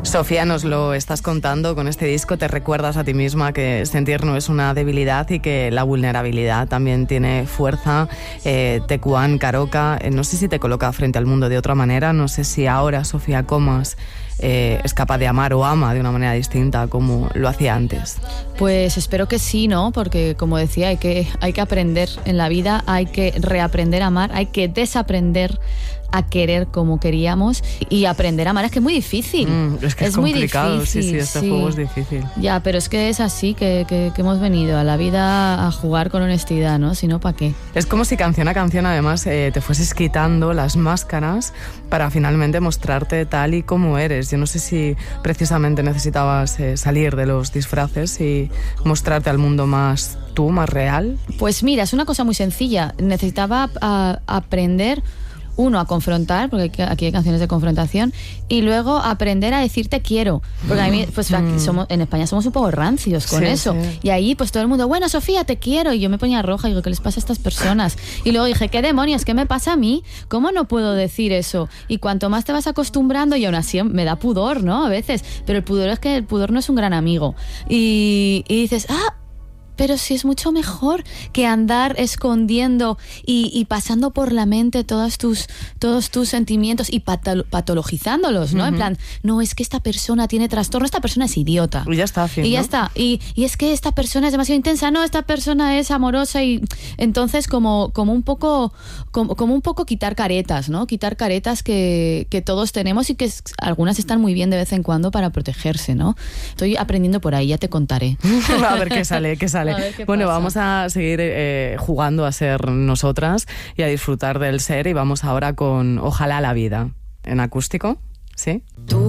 Sofía, nos lo estás contando, con este disco te recuerdas a ti misma que sentir no es una debilidad y que la vulnerabilidad también tiene fuerza. Tecuán, Caroca, no sé si te coloca frente al mundo de otra manera, no sé si ahora Sofía Comas es capaz de amar o ama de una manera distinta como lo hacía antes. Pues espero que sí, ¿no? Porque como decía, hay que aprender en la vida, hay que reaprender a amar, hay que desaprender a querer como queríamos y aprender a amar. Es que es muy difícil. Es que es complicado, muy difícil, sí, este juego es difícil. Ya, pero es que es así que hemos venido a la vida a jugar con honestidad, ¿no? Si no, ¿para qué? Es como si canción a canción además te fueses quitando las máscaras para finalmente mostrarte tal y como eres. Yo no sé si precisamente necesitabas salir de los disfraces y mostrarte al mundo más tú, más real. Pues mira, es una cosa muy sencilla. Necesitaba aprender, uno, a confrontar, porque aquí hay canciones de confrontación, y luego aprender a decir te quiero, porque a mí, pues aquí en España somos un poco rancios con eso, y ahí pues todo el mundo, bueno, Sofía, te quiero, y yo me ponía roja y digo, ¿qué les pasa a estas personas? Y luego dije, ¿qué demonios? ¿Qué me pasa a mí? ¿Cómo no puedo decir eso? Y cuanto más te vas acostumbrando, y aún así me da pudor, ¿no? A veces, pero el pudor es que el pudor no es un gran amigo, y dices, pero sí es mucho mejor que andar escondiendo y pasando por la mente todos tus sentimientos y patologizándolos, ¿no? En plan, no, es que esta persona tiene trastorno, esta persona es idiota. Y ya está. Y ya está. Y es que esta persona es demasiado intensa, no, esta persona es amorosa, y entonces como un poco quitar caretas, ¿no? Quitar caretas que todos tenemos y que algunas están muy bien de vez en cuando para protegerse, ¿no? Estoy aprendiendo por ahí, ya te contaré. A ver qué sale. Bueno, pasa. vamos a seguir jugando a ser nosotras y a disfrutar del ser, y vamos ahora con Ojalá la vida, en acústico, ¿sí? Tú